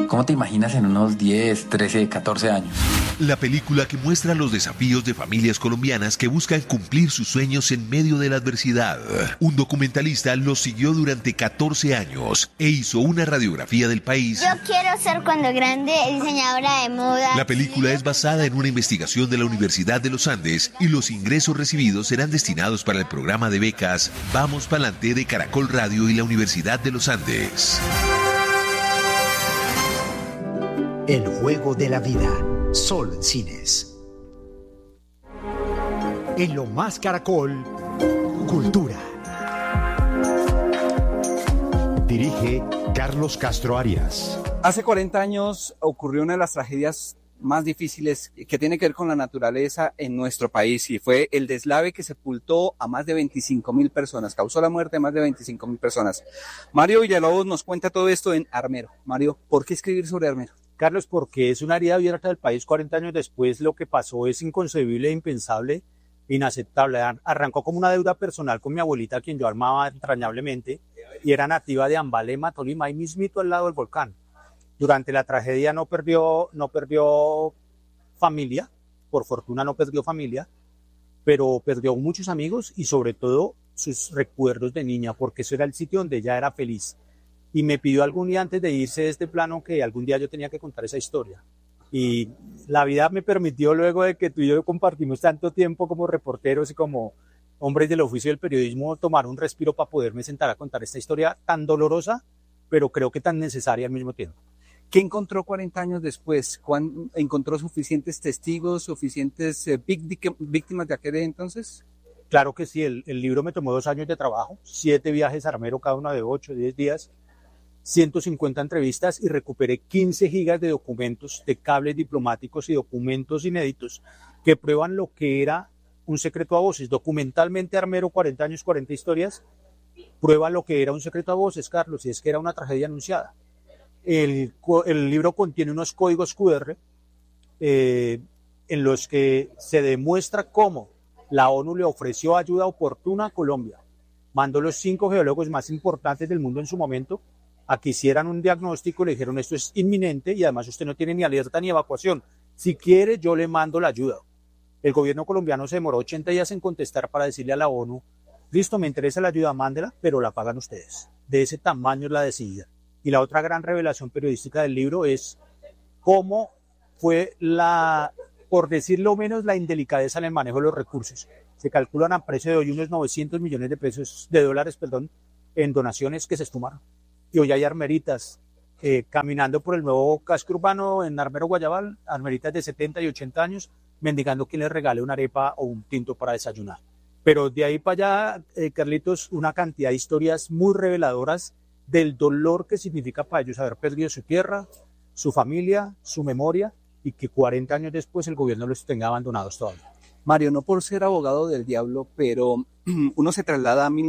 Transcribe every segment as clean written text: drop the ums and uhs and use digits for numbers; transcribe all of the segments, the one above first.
¿Cómo te imaginas en unos 10, 13, 14 años? La película que muestra los desafíos de familias colombianas que buscan cumplir sus sueños en medio de la adversidad. Un documentalista los siguió durante 14 años e hizo una radiografía del país. Yo quiero ser cuando grande diseñadora de moda. La película es basada en una investigación de la Universidad de los Andes y los ingresos recibidos serán destinados para el programa de becas Vamos Pa'lante de Caracol Radio y la Universidad de los Andes. El juego de la vida, solo en cines. En Lo Más Caracol, Cultura. Dirige Carlos Castro Arias. Hace 40 años ocurrió una de las tragedias más difíciles que tiene que ver con la naturaleza en nuestro país, y fue el deslave que sepultó a más de 25.000 personas, causó la muerte de más de 25.000 personas. Mario Villalobos nos cuenta todo esto en Armero. Mario, ¿por qué escribir sobre Armero? Carlos, porque es una herida abierta del país. 40 años después lo que pasó es inconcebible, impensable, inaceptable. Arrancó como una deuda personal con mi abuelita, a quien yo amaba entrañablemente, y era nativa de Ambalema, Tolima, ahí mismito al lado del volcán. Durante la tragedia no perdió familia, por fortuna no perdió familia, pero perdió muchos amigos y sobre todo sus recuerdos de niña, porque eso era el sitio donde ella era feliz. Y me pidió algún día antes de irse de este plano que algún día yo tenía que contar esa historia. Y la vida me permitió, luego de que tú y yo compartimos tanto tiempo como reporteros y como hombres del oficio del periodismo, tomar un respiro para poderme sentar a contar esta historia tan dolorosa, pero creo que tan necesaria al mismo tiempo. ¿Qué encontró 40 años después? ¿Encontró suficientes testigos, suficientes víctimas de aquel entonces? Claro que sí, el libro me tomó 2 años de trabajo, 7 viajes a Armero, cada uno de 8, 10 días, 150 entrevistas, y recuperé 15 gigas de documentos, de cables diplomáticos y documentos inéditos que prueban lo que era un secreto a voces. Documentalmente Armero, 40 años, 40 historias, prueba lo que era un secreto a voces, Carlos, y es que era una tragedia anunciada. El libro contiene unos códigos QR en los que se demuestra cómo la ONU le ofreció ayuda oportuna a Colombia. Mandó los 5 geólogos más importantes del mundo en su momento a que hicieran un diagnóstico, le dijeron: esto es inminente y además usted no tiene ni alerta ni evacuación. Si quiere, yo le mando la ayuda. El gobierno colombiano se demoró 80 días en contestar para decirle a la ONU: listo, me interesa la ayuda, mándela, pero la pagan ustedes. De ese tamaño es la decidida. Y la otra gran revelación periodística del libro es cómo fue por decirlo menos, la indelicadeza en el manejo de los recursos. Se calculan a precio de hoy unos 900 millones de dólares, en donaciones que se esfumaron. Y hoy hay armeritas caminando por el nuevo casco urbano en Armero, Guayabal, armeritas de 70 y 80 años, mendigando quien les regale una arepa o un tinto para desayunar. Pero de ahí para allá, Carlitos, una cantidad de historias muy reveladoras del dolor que significa para ellos haber perdido su tierra, su familia, su memoria, y que 40 años después el gobierno los tenga abandonados todavía. Mario, no por ser abogado del diablo, pero uno se traslada a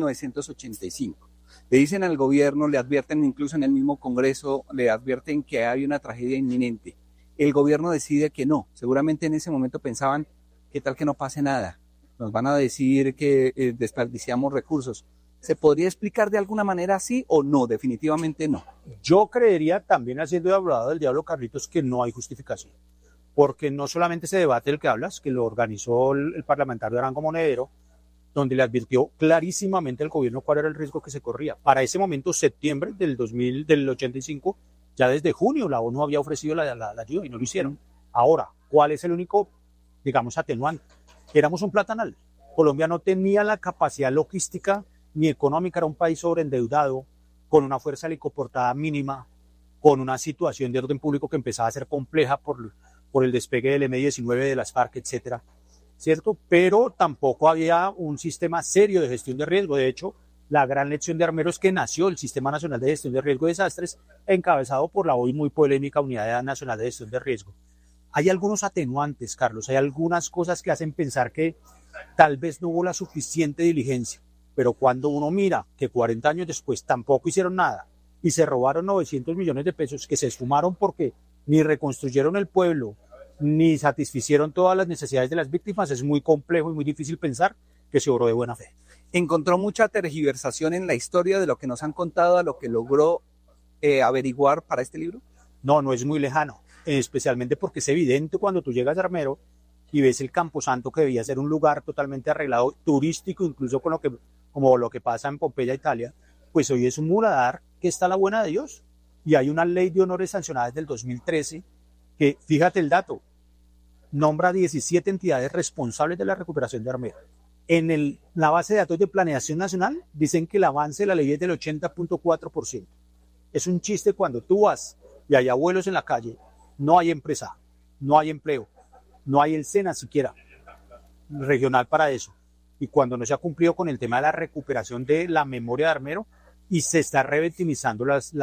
1985. Le dicen al gobierno, le advierten incluso en el mismo Congreso, le advierten que hay una tragedia inminente. El gobierno decide que no. Seguramente en ese momento pensaban: ¿qué tal que no pase nada? Nos van a decir que desperdiciamos recursos. ¿Se podría explicar de alguna manera así o no? Definitivamente no. Yo creería, también haciendo de abogado del diablo, Carlitos, que no hay justificación. Porque no solamente ese debate del que hablas, que lo organizó el parlamentario Arango Monedero, donde le advirtió clarísimamente al gobierno cuál era el riesgo que se corría. Para ese momento, septiembre del 85, ya desde junio la ONU había ofrecido la ayuda y no lo hicieron. Ahora, ¿cuál es el único, atenuante? Éramos un platanal. Colombia no tenía la capacidad logística ni económica, era un país sobreendeudado, con una fuerza helicoportada mínima, con una situación de orden público que empezaba a ser compleja por el despegue del M-19, de las FARC, etcétera, ¿cierto? Pero tampoco había un sistema serio de gestión de riesgo. De hecho, la gran lección de Armero es que nació el Sistema Nacional de Gestión de Riesgo y Desastres, encabezado por la hoy muy polémica Unidad Nacional de Gestión de Riesgo. Hay algunos atenuantes, Carlos, hay algunas cosas que hacen pensar que tal vez no hubo la suficiente diligencia. Pero cuando uno mira que 40 años después tampoco hicieron nada y se robaron 900 millones de pesos que se esfumaron porque ni reconstruyeron el pueblo, ni satisficieron todas las necesidades de las víctimas, es muy complejo y muy difícil pensar que se obró de buena fe. ¿Encontró mucha tergiversación en la historia de lo que nos han contado a lo que logró averiguar para este libro? No, no es muy lejano, especialmente porque es evidente cuando tú llegas a Armero y ves el Camposanto, que debía ser un lugar totalmente arreglado, turístico, incluso como lo que pasa en Pompeya, Italia, pues hoy es un muladar que está a la buena de Dios. Y hay una ley de honores sancionada desde el 2013 que, fíjate el dato, nombra 17 entidades responsables de la recuperación de Armero. En la base de datos de Planeación Nacional dicen que el avance de la ley es del 80.4%. Es un chiste cuando tú vas y hay abuelos en la calle, no hay empresa, no hay empleo, no hay el SENA siquiera regional para eso. Y cuando no se ha cumplido con el tema de la recuperación de la memoria de Armero y se está revictimizando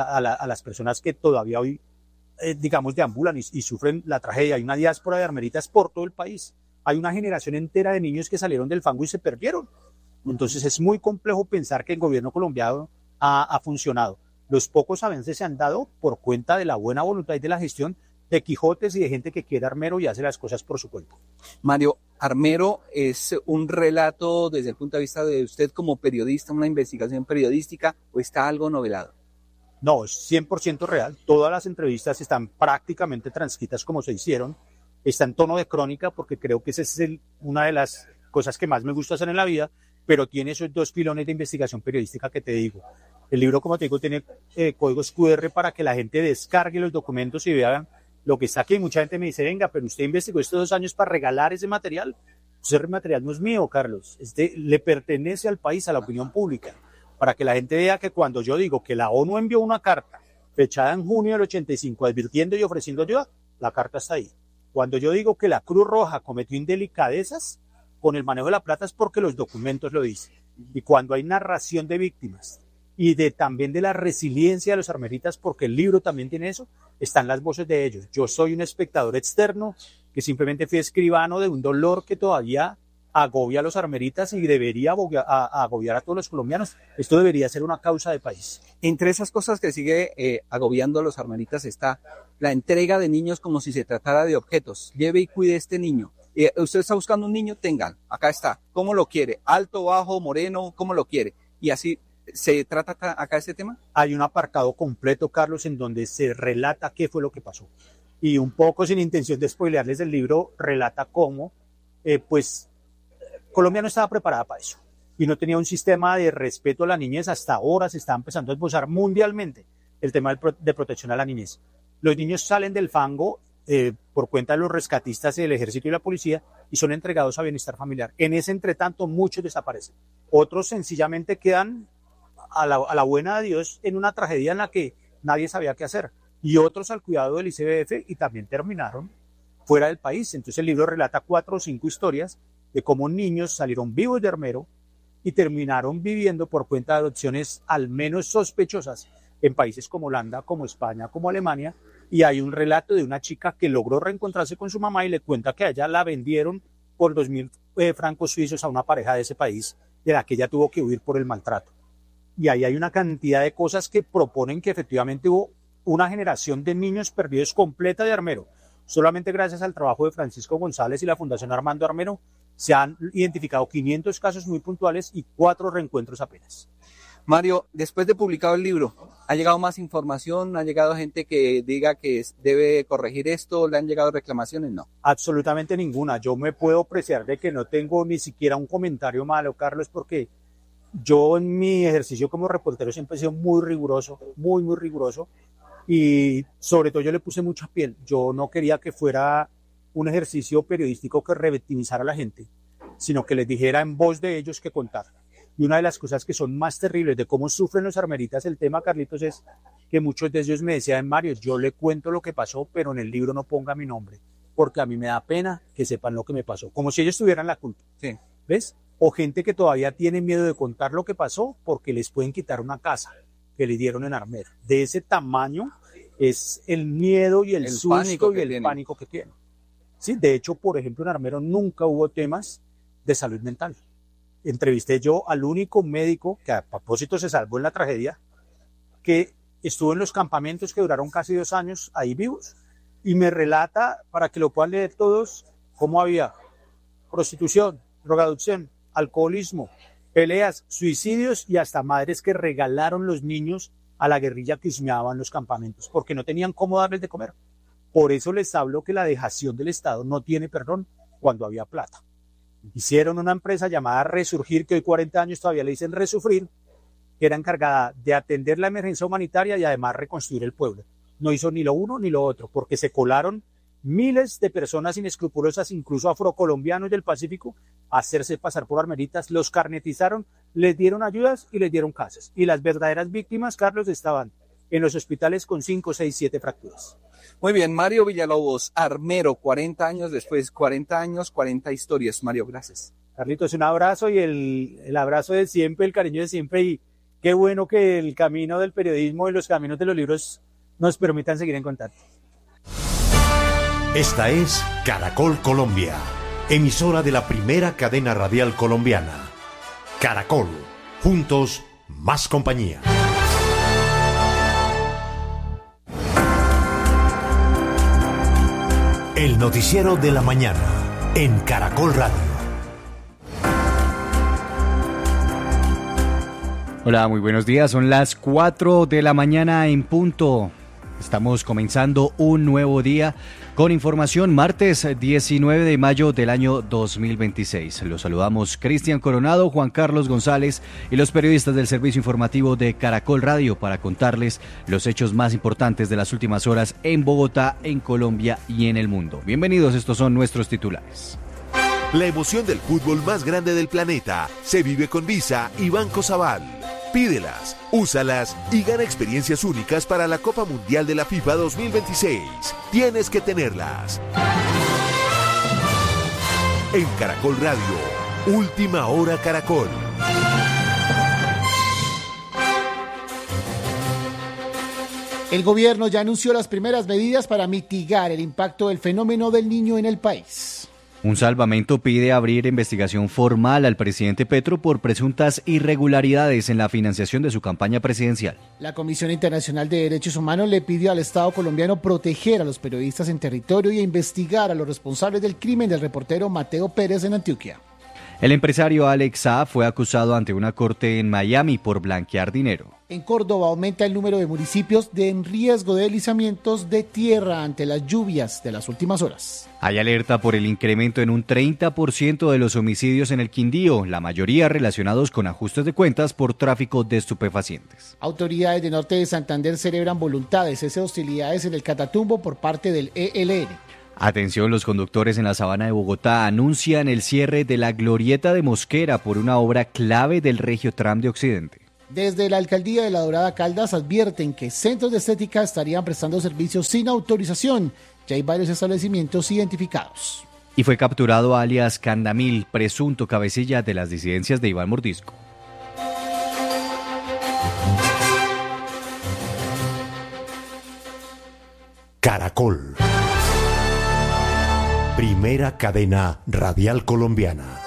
a las personas que todavía hoy, digamos, deambulan y sufren la tragedia. Hay una diáspora de armeritas por todo el país. Hay una generación entera de niños que salieron del fango y se perdieron. Entonces es muy complejo pensar que el gobierno colombiano ha funcionado. Los pocos avances se han dado por cuenta de la buena voluntad y de la gestión de Quijotes y de gente que quiere Armero y hace las cosas por su cuenta. Mario, Armero es un relato desde el punto de vista de usted como periodista, una investigación periodística, ¿o está algo novelado? No, es 100% real. Todas las entrevistas están prácticamente transcritas como se hicieron. Está en tono de crónica porque creo que esa es una de las cosas que más me gusta hacer en la vida, pero tiene esos dos pilones de investigación periodística que te digo. El libro, como te digo, tiene códigos QR para que la gente descargue los documentos y vea lo que está aquí. Mucha gente me dice, venga, pero usted investigó estos 2 años para regalar ese material. Ese material no es mío, Carlos. Le pertenece al país, a la opinión pública, para que la gente vea que cuando yo digo que la ONU envió una carta fechada en junio del 85 advirtiendo y ofreciendo ayuda, la carta está ahí. Cuando yo digo que la Cruz Roja cometió indelicadezas con el manejo de la plata es porque los documentos lo dicen. Y cuando hay narración de víctimas y también de la resiliencia de los armeritas, porque el libro también tiene eso, están las voces de ellos. Yo soy un espectador externo que simplemente fui escribano de un dolor que todavía agobia a los armeritas y debería agobiar a todos los colombianos. Esto debería ser una causa de país. Entre esas cosas que sigue agobiando a los armeritas está la entrega de niños como si se tratara de objetos. Lleve y cuide este niño. Usted está buscando un niño, tengan, acá está. ¿Cómo lo quiere? Alto, bajo, moreno, ¿cómo lo quiere? Y así se trata acá este tema. Hay un apartado completo, Carlos, en donde se relata qué fue lo que pasó. Y un poco sin intención de spoilearles el libro, relata cómo, Colombia no estaba preparada para eso. Y no tenía un sistema de respeto a la niñez. Hasta ahora se está empezando a esbozar mundialmente el tema de protección a la niñez. Los niños salen del fango por cuenta de los rescatistas del ejército y la policía y son entregados a bienestar familiar. En ese entretanto muchos desaparecen. Otros sencillamente quedan a la buena de Dios en una tragedia en la que nadie sabía qué hacer. Y otros al cuidado del ICBF y también terminaron fuera del país. Entonces el libro relata 4 o 5 historias de cómo niños salieron vivos de Armero y terminaron viviendo por cuenta de adopciones al menos sospechosas en países como Holanda, como España, como Alemania. Y hay un relato de una chica que logró reencontrarse con su mamá y le cuenta que a ella la vendieron por 2.000 francos suizos a una pareja de ese país de la que ella tuvo que huir por el maltrato. Y ahí hay una cantidad de cosas que proponen que efectivamente hubo una generación de niños perdidos completa de Armero. Solamente gracias al trabajo de Francisco González y la Fundación Armando Armero se han identificado 500 casos muy puntuales y 4 reencuentros apenas. Mario, después de publicado el libro, ¿ha llegado más información? ¿Ha llegado gente que diga que debe corregir esto? ¿Le han llegado reclamaciones? No. Absolutamente ninguna. Yo me puedo apreciar de que no tengo ni siquiera un comentario malo, Carlos, porque yo en mi ejercicio como reportero siempre he sido muy riguroso, muy riguroso, y sobre todo yo le puse mucha piel. Yo no quería que fuera un ejercicio periodístico que revictimizara a la gente, sino que les dijera en voz de ellos que contar. Y una de las cosas que son más terribles de cómo sufren los armeritas el tema, Carlitos, es que muchos de ellos me decían, Mario, yo le cuento lo que pasó, pero en el libro no ponga mi nombre, porque a mí me da pena que sepan lo que me pasó, como si ellos tuvieran la culpa. Sí. ¿Ves? O gente que todavía tiene miedo de contar lo que pasó porque les pueden quitar una casa que le dieron en Armero. De ese tamaño es el miedo y el susto y el pánico que tienen. Sí, de hecho, por ejemplo, en Armero nunca hubo temas de salud mental. Entrevisté yo al único médico que a propósito se salvó en la tragedia, que estuvo en los campamentos que duraron casi 2 años ahí vivos, y me relata, para que lo puedan leer todos, cómo había prostitución, drogadicción, alcoholismo, peleas, suicidios y hasta madres que regalaron los niños a la guerrilla que husmeaba en los campamentos, porque no tenían cómo darles de comer. Por eso les hablo que la dejación del Estado no tiene perdón cuando había plata. Hicieron una empresa llamada Resurgir, que hoy 40 años todavía le dicen Resufrir, que era encargada de atender la emergencia humanitaria y además reconstruir el pueblo. No hizo ni lo uno ni lo otro, porque se colaron miles de personas inescrupulosas, incluso afrocolombianos del Pacífico, a hacerse pasar por armeritas, los carnetizaron, les dieron ayudas y les dieron casas. Y las verdaderas víctimas, Carlos, estaban en los hospitales con 5, 6, 7 fracturas. Muy bien, Mario Villalobos, armero, 40 años después, 40 años, 40 historias. Mario, gracias. Carlitos, un abrazo y el abrazo de siempre, el cariño de siempre, y qué bueno que el camino del periodismo y los caminos de los libros nos permitan seguir en contacto. Esta es Caracol Colombia, emisora de la primera cadena radial colombiana. Caracol, juntos, más compañía. El noticiero de la mañana en Caracol Radio. Hola, muy buenos días. Son las 4 de la mañana en punto. Estamos comenzando un nuevo día con información, martes 19 de mayo del año 2026. Los saludamos Cristian Coronado, Juan Carlos González y los periodistas del servicio informativo de Caracol Radio para contarles los hechos más importantes de las últimas horas en Bogotá, en Colombia y en el mundo. Bienvenidos, estos son nuestros titulares. La emoción del fútbol más grande del planeta se vive con Visa y Banco Sabal. Pídelas, úsalas y gana experiencias únicas para la Copa Mundial de la FIFA 2026. Tienes que tenerlas. En Caracol Radio, Última Hora Caracol. El gobierno ya anunció las primeras medidas para mitigar el impacto del fenómeno del Niño en el país. Un salvamento pide abrir investigación formal al presidente Petro por presuntas irregularidades en la financiación de su campaña presidencial. La Comisión Internacional de Derechos Humanos le pidió al Estado colombiano proteger a los periodistas en territorio y investigar a los responsables del crimen del reportero Mateo Pérez en Antioquia. El empresario Alex Saab fue acusado ante una corte en Miami por blanquear dinero. En Córdoba aumenta el número de municipios en riesgo de deslizamientos de tierra ante las lluvias de las últimas horas. Hay alerta por el incremento en un 30% de los homicidios en el Quindío, la mayoría relacionados con ajustes de cuentas por tráfico de estupefacientes. Autoridades del norte de Santander celebran voluntad de cese de hostilidades en el Catatumbo por parte del ELN. Atención, los conductores en la Sabana de Bogotá anuncian el cierre de la glorieta de Mosquera por una obra clave del Regiotram de Occidente. Desde la Alcaldía de La Dorada Caldas advierten que centros de estética estarían prestando servicios sin autorización. Ya hay varios establecimientos identificados. Y fue capturado alias Candamil, presunto cabecilla de las disidencias de Iván Mordisco. Caracol. Primera cadena radial colombiana.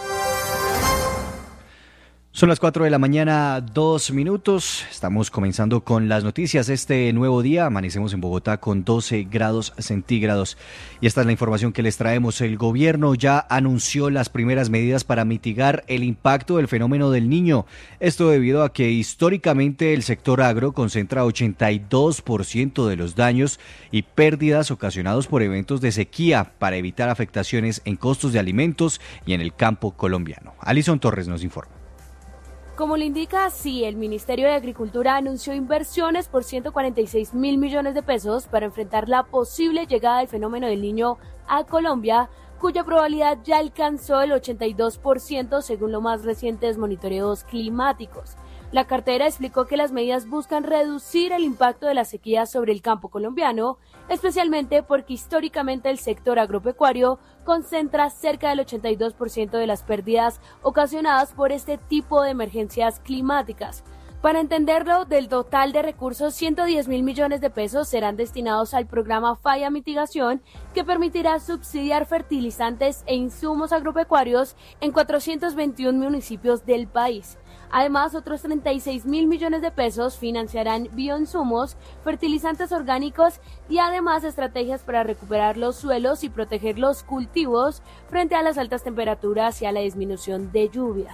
Son las 4 de la mañana, 2 minutos. Estamos comenzando con las noticias. Este nuevo día amanecemos en Bogotá con 12 grados centígrados. Y esta es la información que les traemos. El gobierno ya anunció las primeras medidas para mitigar el impacto del fenómeno del Niño. Esto debido a que históricamente el sector agro concentra 82% de los daños y pérdidas ocasionados por eventos de sequía para evitar afectaciones en costos de alimentos y en el campo colombiano. Alison Torres nos informa. Como le indica así, el Ministerio de Agricultura anunció inversiones por 146.000 millones de pesos para enfrentar la posible llegada del fenómeno del Niño a Colombia, cuya probabilidad ya alcanzó el 82% según los más recientes monitoreos climáticos. La cartera explicó que las medidas buscan reducir el impacto de la sequía sobre el campo colombiano, especialmente porque históricamente el sector agropecuario concentra cerca del 82% de las pérdidas ocasionadas por este tipo de emergencias climáticas. Para entenderlo, del total de recursos, 110.000 millones de pesos serán destinados al programa Falla Mitigación, que permitirá subsidiar fertilizantes e insumos agropecuarios en 421 municipios del país. Además, otros 36.000 millones de pesos financiarán bioinsumos, fertilizantes orgánicos y además estrategias para recuperar los suelos y proteger los cultivos frente a las altas temperaturas y a la disminución de lluvias.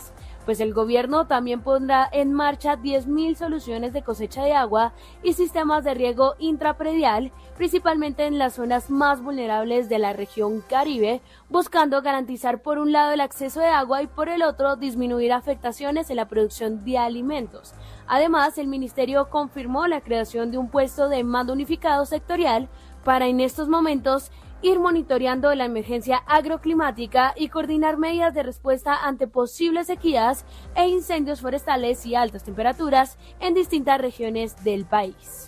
pues el gobierno también pondrá en marcha 10.000 soluciones de cosecha de agua y sistemas de riego intrapredial, principalmente en las zonas más vulnerables de la región Caribe, buscando garantizar por un lado el acceso de agua y por el otro disminuir afectaciones en la producción de alimentos. Además, el ministerio confirmó la creación de un puesto de mando unificado sectorial para en estos momentos ir monitoreando la emergencia agroclimática y coordinar medidas de respuesta ante posibles sequías e incendios forestales y altas temperaturas en distintas regiones del país.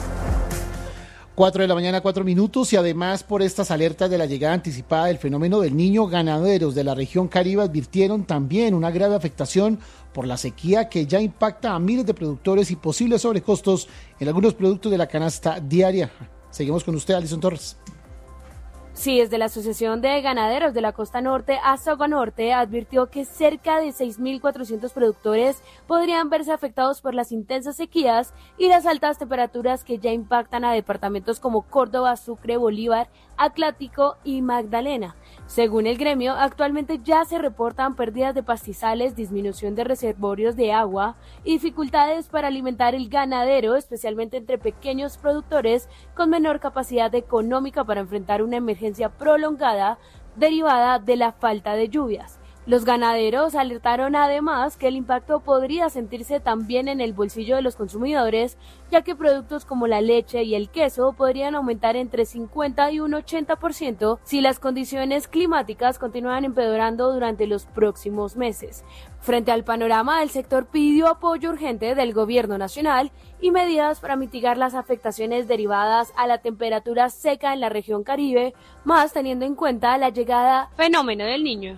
4 de la mañana, 4 minutos, y además por estas alertas de la llegada anticipada del fenómeno del Niño, ganaderos de la región Caribe advirtieron también una grave afectación por la sequía que ya impacta a miles de productores y posibles sobrecostos en algunos productos de la canasta diaria. Seguimos con usted, Alison Torres. Sí, desde la Asociación de Ganaderos de la Costa Norte, Azagua Norte, advirtió que cerca de 6.400 productores podrían verse afectados por las intensas sequías y las altas temperaturas que ya impactan a departamentos como Córdoba, Sucre, Bolívar, Atlántico y Magdalena. Según el gremio, actualmente ya se reportan pérdidas de pastizales, disminución de reservorios de agua y dificultades para alimentar el ganadero, especialmente entre pequeños productores con menor capacidad económica para enfrentar una emergencia prolongada derivada de la falta de lluvias. Los ganaderos alertaron además que el impacto podría sentirse también en el bolsillo de los consumidores, ya que productos como la leche y el queso podrían aumentar entre 50 y un 80% si las condiciones climáticas continúan empeorando durante los próximos meses. Frente al panorama, el sector pidió apoyo urgente del gobierno nacional y medidas para mitigar las afectaciones derivadas a la temperatura seca en la región Caribe, más teniendo en cuenta la llegada fenómeno del Niño.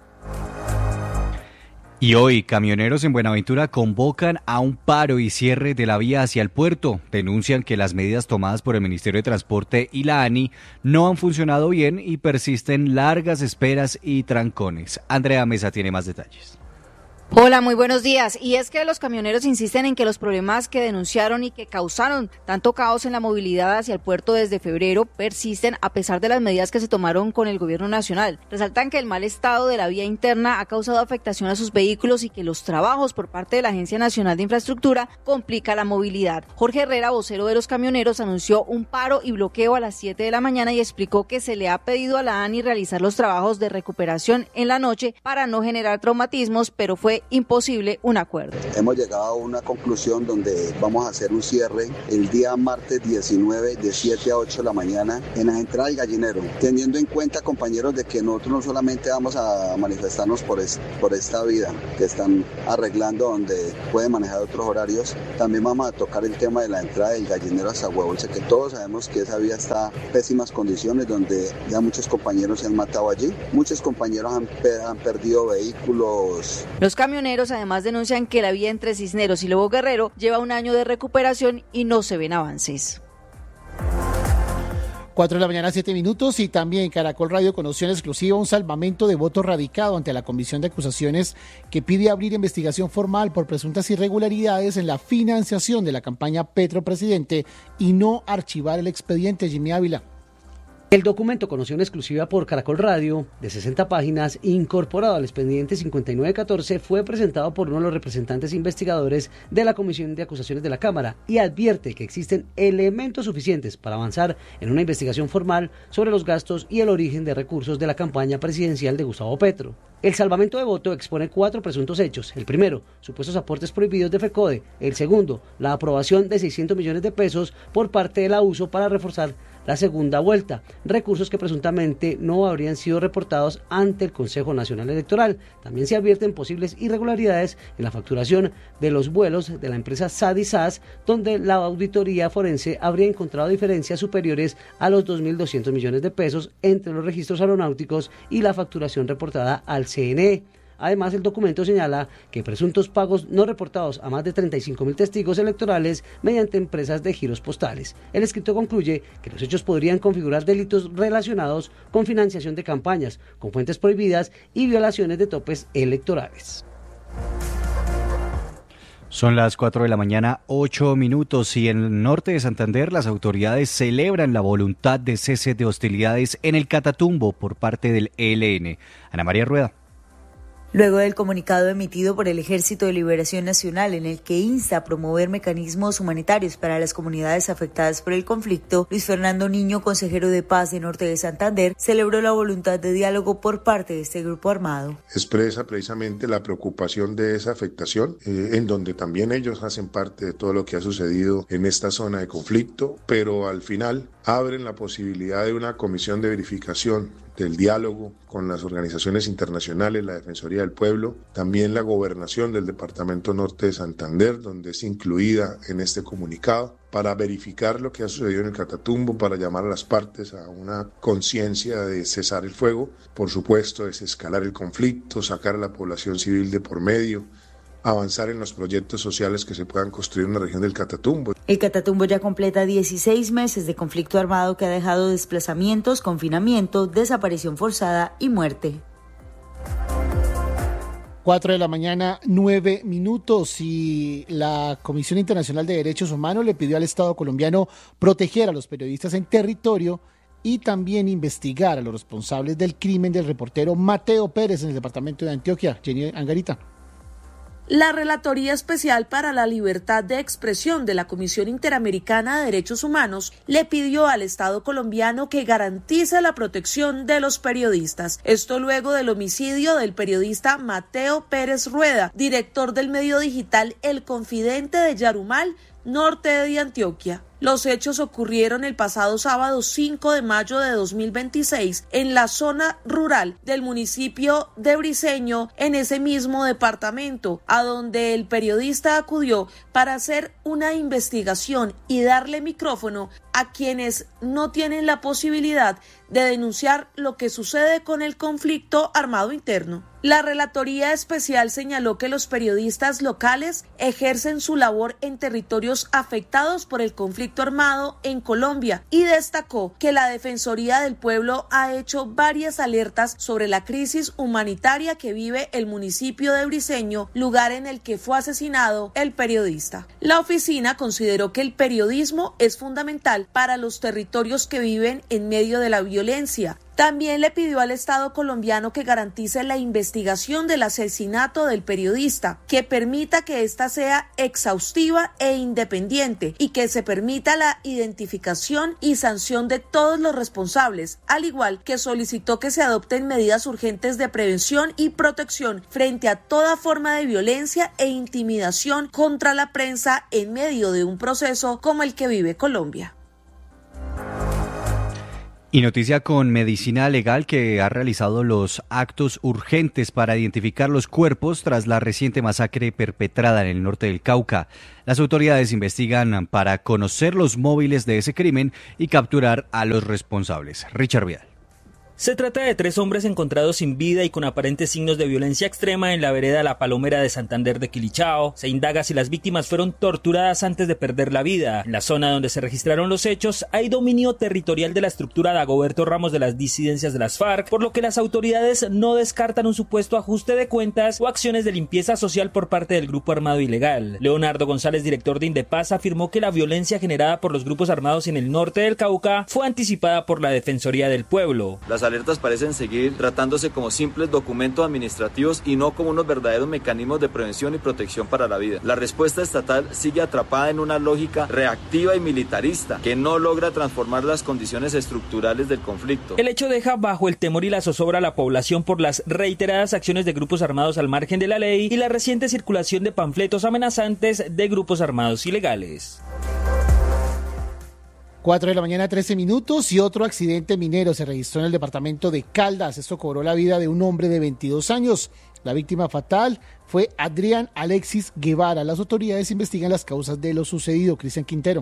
Y hoy, camioneros en Buenaventura convocan a un paro y cierre de la vía hacia el puerto. Denuncian que las medidas tomadas por el Ministerio de Transporte y la ANI no han funcionado bien y persisten largas esperas y trancones. Andrea Mesa tiene más detalles. Hola, muy buenos días. Y es que los camioneros insisten en que los problemas que denunciaron y que causaron tanto caos en la movilidad hacia el puerto desde febrero persisten a pesar de las medidas que se tomaron con el gobierno nacional. Resaltan que el mal estado de la vía interna ha causado afectación a sus vehículos y que los trabajos por parte de la Agencia Nacional de Infraestructura complica la movilidad. Jorge Herrera, vocero de los camioneros, anunció un paro y bloqueo a las 7 de la mañana y explicó que se le ha pedido a la ANI realizar los trabajos de recuperación en la noche para no generar traumatismos, pero fue imposible un acuerdo. Hemos llegado a una conclusión donde vamos a hacer un cierre el día martes 19 de 7 a 8 de la mañana en la entrada del Gallinero, teniendo en cuenta, compañeros, de que nosotros no solamente vamos a manifestarnos por esta vía que están arreglando donde pueden manejar otros horarios, también vamos a tocar el tema de la entrada del Gallinero hasta Huevolce, que todos sabemos que esa vía está en pésimas condiciones, donde ya muchos compañeros se han matado allí, muchos compañeros han perdido vehículos. Los camioneros además denuncian que la vía entre Cisneros y Lobo Guerrero lleva un año de recuperación y no se ven avances. 4 de la mañana, 7 minutos, y también Caracol Radio conoció en exclusiva un salvamento de voto radicado ante la Comisión de Acusaciones que pide abrir investigación formal por presuntas irregularidades en la financiación de la campaña Petro Presidente y no archivar el expediente. Jimmy Ávila. El documento, conocido en exclusiva por Caracol Radio, de 60 páginas, incorporado al expediente 5914, fue presentado por uno de los representantes investigadores de la Comisión de Acusaciones de la Cámara y advierte que existen elementos suficientes para avanzar en una investigación formal sobre los gastos y el origen de recursos de la campaña presidencial de Gustavo Petro. El salvamento de voto expone 4 presuntos hechos. El primero, supuestos aportes prohibidos de FECODE. El segundo, la aprobación de 600 millones de pesos por parte de la USO para reforzar la segunda vuelta, recursos que presuntamente no habrían sido reportados ante el Consejo Nacional Electoral. También se advierten posibles irregularidades en la facturación de los vuelos de la empresa SADI-SAS, donde la auditoría forense habría encontrado diferencias superiores a los 2.200 millones de pesos entre los registros aeronáuticos y la facturación reportada al CNE. Además, el documento señala que presuntos pagos no reportados a más de 35.000 testigos electorales mediante empresas de giros postales. El escrito concluye que los hechos podrían configurar delitos relacionados con financiación de campañas, con fuentes prohibidas y violaciones de topes electorales. Son las 4 de la mañana, 8 minutos, y en el norte de Santander las autoridades celebran la voluntad de cese de hostilidades en el Catatumbo por parte del ELN. Ana María Rueda. Luego del comunicado emitido por el Ejército de Liberación Nacional en el que insta a promover mecanismos humanitarios para las comunidades afectadas por el conflicto, Luis Fernando Niño, consejero de paz de Norte de Santander, celebró la voluntad de diálogo por parte de este grupo armado. Expresa precisamente la preocupación de esa afectación, en donde también ellos hacen parte de todo lo que ha sucedido en esta zona de conflicto, pero al final abren la posibilidad de una comisión de verificación del diálogo con las organizaciones internacionales, la Defensoría del Pueblo, también la Gobernación del Departamento Norte de Santander, donde es incluida en este comunicado, para verificar lo que ha sucedido en el Catatumbo, para llamar a las partes a una conciencia de cesar el fuego, por supuesto, desescalar el conflicto, sacar a la población civil de por medio, avanzar en los proyectos sociales que se puedan construir en la región del Catatumbo. El Catatumbo ya completa 16 meses de conflicto armado que ha dejado desplazamientos, confinamiento, desaparición forzada y muerte. 4 de la mañana, 9 minutos, y la Comisión Internacional de Derechos Humanos le pidió al Estado colombiano proteger a los periodistas en territorio y también investigar a los responsables del crimen del reportero Mateo Pérez en el departamento de Antioquia. Jenny Angarita. La Relatoría Especial para la Libertad de Expresión de la Comisión Interamericana de Derechos Humanos le pidió al Estado colombiano que garantice la protección de los periodistas. Esto luego del homicidio del periodista Mateo Pérez Rueda, director del medio digital El Confidente de Yarumal, norte de Antioquia. Los hechos ocurrieron el pasado sábado 5 de mayo de 2026 en la zona rural del municipio de Briceño, en ese mismo departamento, a donde el periodista acudió para hacer una investigación y darle micrófono a quienes no tienen la posibilidad de denunciar lo que sucede con el conflicto armado interno. La Relatoría Especial señaló que los periodistas locales ejercen su labor en territorios afectados por el conflicto armado en Colombia y destacó que la Defensoría del Pueblo ha hecho varias alertas sobre la crisis humanitaria que vive el municipio de Briceño, lugar en el que fue asesinado el periodista. La oficina consideró que el periodismo es fundamental para los territorios que viven en medio de la violencia. También le pidió al Estado colombiano que garantice la investigación del asesinato del periodista, que permita que ésta sea exhaustiva e independiente y que se permita la identificación y sanción de todos los responsables, al igual que solicitó que se adopten medidas urgentes de prevención y protección frente a toda forma de violencia e intimidación contra la prensa en medio de un proceso como el que vive Colombia. Y noticia con Medicina Legal, que ha realizado los actos urgentes para identificar los cuerpos tras la reciente masacre perpetrada en el norte del Cauca. Las autoridades investigan para conocer los móviles de ese crimen y capturar a los responsables. Richard Vidal. Se trata de 3 hombres encontrados sin vida y con aparentes signos de violencia extrema en la vereda La Palomera de Santander de Quilichao. Se indaga si las víctimas fueron torturadas antes de perder la vida. En la zona donde se registraron los hechos hay dominio territorial de la estructura Dagoberto Ramos de las disidencias de las FARC, por lo que las autoridades no descartan un supuesto ajuste de cuentas o acciones de limpieza social por parte del grupo armado ilegal. Leonardo González, director de Indepaz, afirmó que la violencia generada por los grupos armados en el norte del Cauca fue anticipada por la Defensoría del Pueblo. Las alertas parecen seguir tratándose como simples documentos administrativos y no como unos verdaderos mecanismos de prevención y protección para la vida. La respuesta estatal sigue atrapada en una lógica reactiva y militarista que no logra transformar las condiciones estructurales del conflicto. El hecho deja bajo el temor y la zozobra a la población por las reiteradas acciones de grupos armados al margen de la ley y la reciente circulación de panfletos amenazantes de grupos armados ilegales. 4 de la mañana, 13 minutos, y otro accidente minero se registró en el departamento de Caldas. Esto cobró la vida de un hombre de 22 años. La víctima fatal fue Adrián Alexis Guevara. Las autoridades investigan las causas de lo sucedido. Cristian Quintero.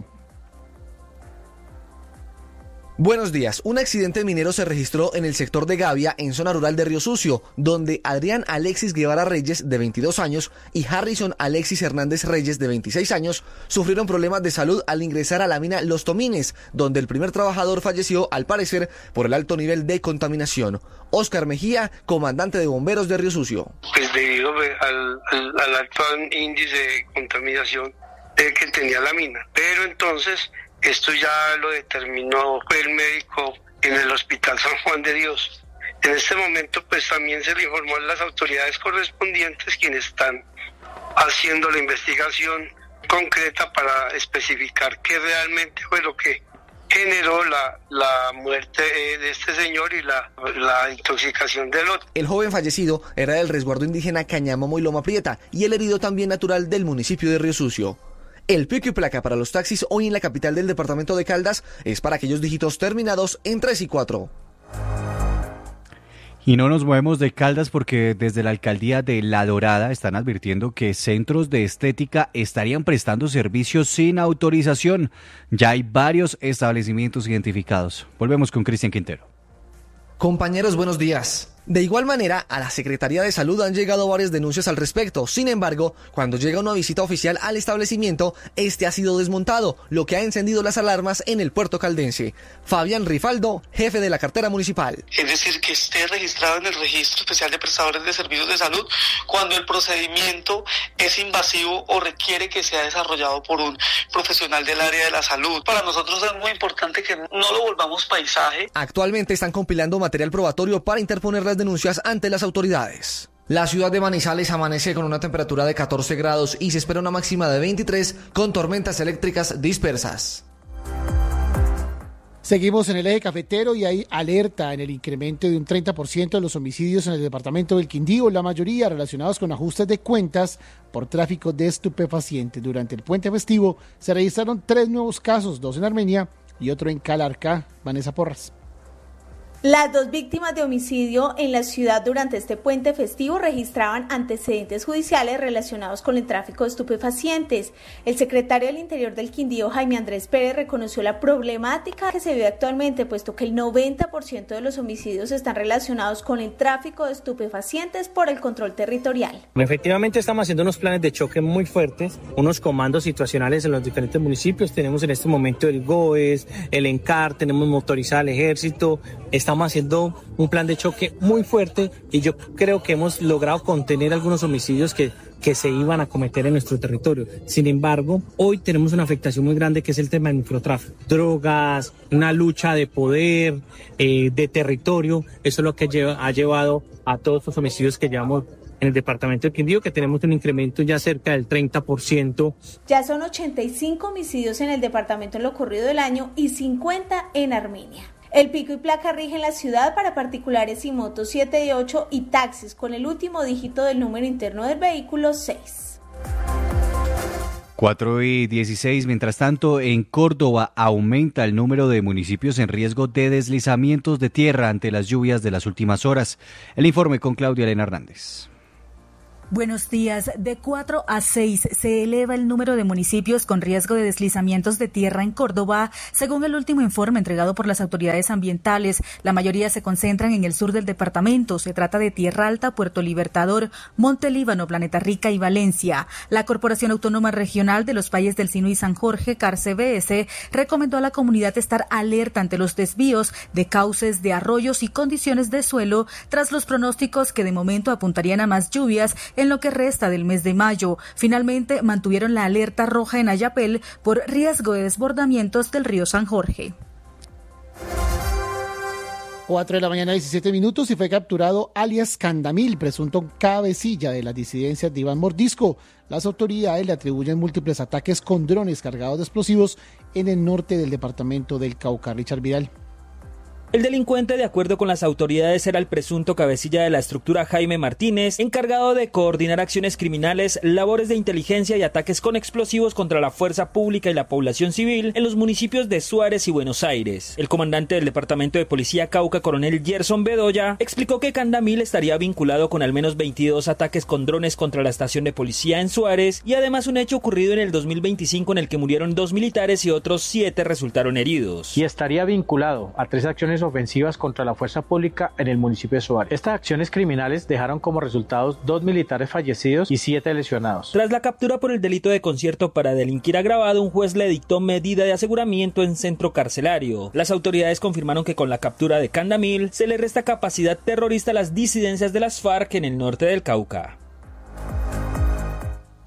Buenos días. Un accidente minero se registró en el sector de Gavia, en zona rural de Río Sucio, donde Adrián Alexis Guevara Reyes, de 22 años, y Harrison Alexis Hernández Reyes, de 26 años, sufrieron problemas de salud al ingresar a la mina Los Tomines, donde el primer trabajador falleció, al parecer, por el alto nivel de contaminación. Óscar Mejía, comandante de bomberos de Río Sucio. Pues debido al alto índice de contaminación que tenía la mina. Pero entonces esto ya lo determinó el médico en el Hospital San Juan de Dios. En este momento pues también se le informó a las autoridades correspondientes quienes están haciendo la investigación concreta para especificar qué realmente fue lo que generó la muerte de este señor y la intoxicación del otro. El joven fallecido era del resguardo indígena Cañamomo y Loma Prieta y el herido también natural del municipio de Río Sucio. El pico y placa para los taxis hoy en la capital del departamento de Caldas es para aquellos dígitos terminados en 3 y 4. Y no nos movemos de Caldas porque desde la alcaldía de La Dorada están advirtiendo que centros de estética estarían prestando servicios sin autorización. Ya hay varios establecimientos identificados. Volvemos con Cristian Quintero. Compañeros, buenos días. De igual manera, a la Secretaría de Salud han llegado varias denuncias al respecto. Sin embargo, cuando llega una visita oficial al establecimiento, este ha sido desmontado, lo que ha encendido las alarmas en el puerto caldense. Fabián Rifaldo, jefe de la cartera municipal. Es decir, que esté registrado en el Registro Especial de Prestadores de Servicios de Salud cuando el procedimiento es invasivo o requiere que sea desarrollado por un profesional del área de la salud. Para nosotros es muy importante que no lo volvamos paisaje. Actualmente están compilando material probatorio para interponer las denuncias ante las autoridades. La ciudad de Manizales amanece con una temperatura de 14 grados y se espera una máxima de 23 con tormentas eléctricas dispersas. Seguimos en el eje cafetero y hay alerta en el incremento de un 30% de los homicidios en el departamento del Quindío, la mayoría relacionados con ajustes de cuentas por tráfico de estupefacientes. Durante el puente festivo se registraron 3 nuevos casos, 2 en Armenia y otro en Calarcá. Vanessa Porras. Las 2 víctimas de homicidio en la ciudad durante este puente festivo registraban antecedentes judiciales relacionados con el tráfico de estupefacientes. El secretario del Interior del Quindío, Jaime Andrés Pérez, reconoció la problemática que se vive actualmente, puesto que el 90% de los homicidios están relacionados con el tráfico de estupefacientes por el control territorial. Efectivamente estamos haciendo unos planes de choque muy fuertes, unos comandos situacionales en los diferentes municipios. Tenemos en este momento el GOES, el ENCAR, tenemos motorizada el ejército. Estamos haciendo un plan de choque muy fuerte y yo creo que hemos logrado contener algunos homicidios que se iban a cometer en nuestro territorio. Sin embargo, hoy tenemos una afectación muy grande que es el tema del microtráfico. Drogas, una lucha de poder, de territorio. Eso es lo que ha llevado a todos los homicidios que llevamos en el departamento de Quindío, que tenemos un incremento ya cerca del 30%. Ya son 85 homicidios en el departamento en lo corrido del año y 50 en Armenia. El pico y placa rige en la ciudad para particulares y motos 7 y 8 y taxis con el último dígito del número interno del vehículo 6. 4:16. Mientras tanto, en Córdoba aumenta el número de municipios en riesgo de deslizamientos de tierra ante las lluvias de las últimas horas. El informe con Claudia Elena Hernández. Buenos días. De 4 a 6 se eleva el número de municipios con riesgo de deslizamientos de tierra en Córdoba, según el último informe entregado por las autoridades ambientales. La mayoría se concentran en el sur del departamento. Se trata de Tierra Alta, Puerto Libertador, Monte Líbano, Planeta Rica y Valencia. La Corporación Autónoma Regional de los Valles del Sinu y San Jorge, CARCBS, recomendó a la comunidad estar alerta ante los desvíos de cauces, de arroyos y condiciones de suelo tras los pronósticos que de momento apuntarían a más lluvias en lo que resta del mes de mayo. Finalmente mantuvieron la alerta roja en Ayapel por riesgo de desbordamientos del río San Jorge. 4 de la mañana, 17 minutos, y fue capturado alias Candamil, presunto cabecilla de las disidencias de Iván Mordisco. Las autoridades le atribuyen múltiples ataques con drones cargados de explosivos en el norte del departamento del Cauca. Richard Vidal. El delincuente, de acuerdo con las autoridades, era el presunto cabecilla de la estructura Jaime Martínez, encargado de coordinar acciones criminales, labores de inteligencia y ataques con explosivos contra la fuerza pública y la población civil en los municipios de Suárez y Buenos Aires. El comandante del Departamento de Policía Cauca, coronel Gerson Bedoya, explicó que Candamil estaría vinculado con al menos 22 ataques con drones contra la estación de policía en Suárez y además un hecho ocurrido en el 2025 en el que murieron 2 militares y otros 7 resultaron heridos. Y estaría vinculado a 3 acciones ofensivas contra la fuerza pública en el municipio de Suárez. Estas acciones criminales dejaron como resultados 2 militares fallecidos y 7 lesionados. Tras la captura por el delito de concierto para delinquir agravado, un juez le dictó medida de aseguramiento en centro carcelario. Las autoridades confirmaron que con la captura de Candamil se le resta capacidad terrorista a las disidencias de las FARC en el norte del Cauca.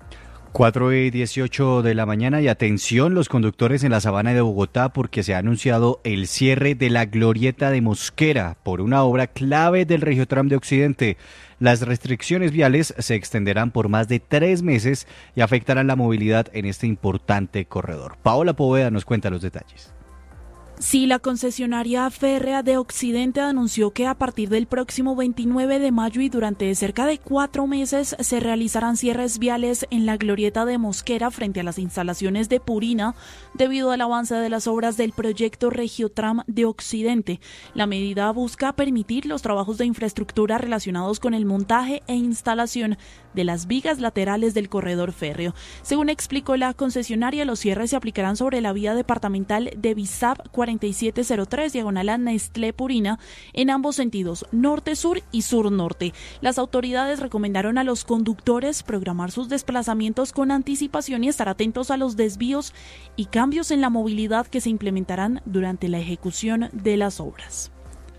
4:18 de la mañana y atención los conductores en la Sabana de Bogotá porque se ha anunciado el cierre de la glorieta de Mosquera por una obra clave del Regiotram de Occidente. Las restricciones viales se extenderán por más de 3 meses y afectarán la movilidad en este importante corredor. Paola Poveda nos cuenta los detalles. Sí, la concesionaria férrea de Occidente anunció que a partir del próximo 29 de mayo y durante cerca de 4 meses se realizarán cierres viales en la glorieta de Mosquera frente a las instalaciones de Purina debido al avance de las obras del proyecto Regiotram de Occidente. La medida busca permitir los trabajos de infraestructura relacionados con el montaje e instalación de las vigas laterales del corredor férreo. Según explicó la concesionaria, los cierres se aplicarán sobre la vía departamental de Bizap 4703, diagonal a Nestlé Purina, en ambos sentidos, norte-sur y sur-norte. Las autoridades recomendaron a los conductores programar sus desplazamientos con anticipación y estar atentos a los desvíos y cambios en la movilidad que se implementarán durante la ejecución de las obras.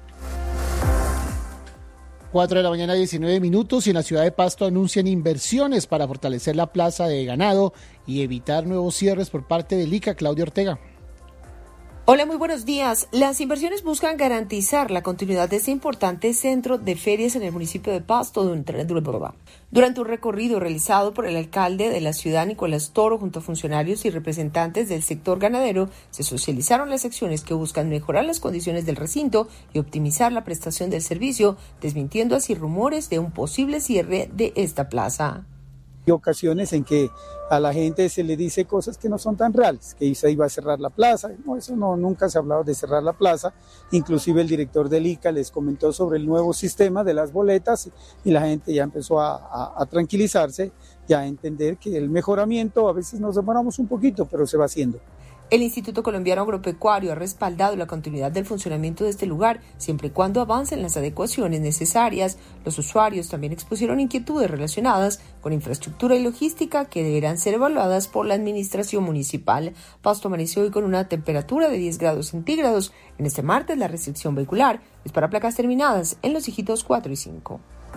4 de la mañana, 19 minutos, y en la ciudad de Pasto anuncian inversiones para fortalecer la plaza de ganado y evitar nuevos cierres por parte del ICA. Claudia Ortega. Hola, muy buenos días. Las inversiones buscan garantizar la continuidad de este importante centro de ferias en el municipio de Pasto durante un recorrido realizado por el alcalde de la ciudad, Nicolás Toro, junto a funcionarios y representantes del sector ganadero. Se socializaron las acciones que buscan mejorar las condiciones del recinto y optimizar la prestación del servicio, desmintiendo así rumores de un posible cierre de esta plaza. Hay ocasiones en que a la gente se le dice cosas que no son tan reales, que se iba a cerrar la plaza. No, eso no, nunca se ha hablado de cerrar la plaza. Inclusive el director del ICA les comentó sobre el nuevo sistema de las boletas y la gente ya empezó a tranquilizarse, ya a entender que el mejoramiento, a veces nos demoramos un poquito, pero se va haciendo. El Instituto Colombiano Agropecuario ha respaldado la continuidad del funcionamiento de este lugar, siempre y cuando avancen las adecuaciones necesarias. Los usuarios también expusieron inquietudes relacionadas con infraestructura y logística que deberán ser evaluadas por la administración municipal. Pasto amaneció hoy con una temperatura de 10 grados centígrados. En este martes, la restricción vehicular es para placas terminadas en los dígitos 4 y 5.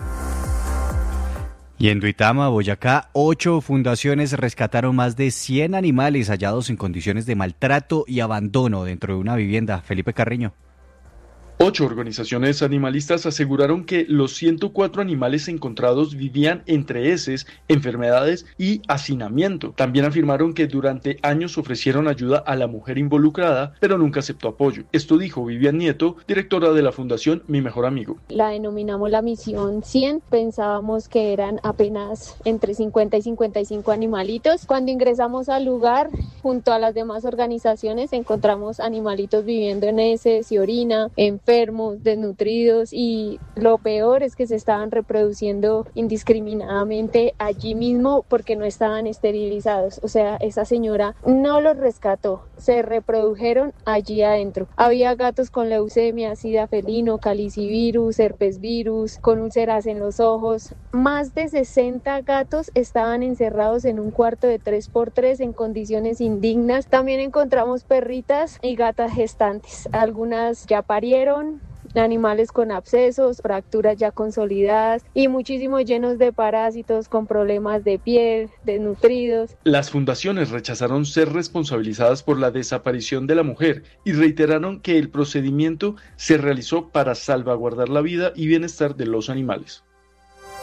Y en Duitama, Boyacá, 8 fundaciones rescataron más de 100 animales hallados en condiciones de maltrato y abandono dentro de una vivienda. Felipe Carreño. 8 organizaciones animalistas aseguraron que los 104 animales encontrados vivían entre heces, enfermedades y hacinamiento. También afirmaron que durante años ofrecieron ayuda a la mujer involucrada, pero nunca aceptó apoyo. Esto dijo Vivian Nieto, directora de la Fundación Mi Mejor Amigo. La denominamos la misión 100. Pensábamos que eran apenas entre 50 y 55 animalitos. Cuando ingresamos al lugar, junto a las demás organizaciones, encontramos animalitos viviendo en heces y orina, enfermos, desnutridos, y lo peor es que se estaban reproduciendo indiscriminadamente allí mismo porque no estaban esterilizados. O sea, esa señora no los rescató, se reprodujeron allí adentro. Había gatos con leucemia, sida felino, calicivirus, herpesvirus, con úlceras en los ojos. Más de 60 gatos estaban encerrados en un cuarto de 3x3 en condiciones indignas. También encontramos perritas y gatas gestantes. Algunas ya parieron, animales con abscesos, fracturas ya consolidadas y muchísimos llenos de parásitos con problemas de piel, desnutridos. Las fundaciones rechazaron ser responsabilizadas por la desaparición de la mujer y reiteraron que el procedimiento se realizó para salvaguardar la vida y bienestar de los animales.